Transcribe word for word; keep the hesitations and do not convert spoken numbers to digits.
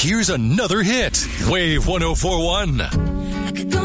Here's another hit. Wave one oh four one.